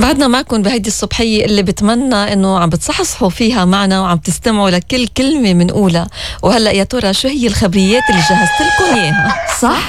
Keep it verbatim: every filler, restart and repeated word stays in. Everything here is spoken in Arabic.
بعدنا معكم بهيدي الصبحية اللي بتمنى انه عم بتصحصحوا فيها معنا وعم تستمعوا لكل كلمة منقولها. وهلأ يا ترى شو هي الخبريات اللي جهزت لكم اياها؟ صح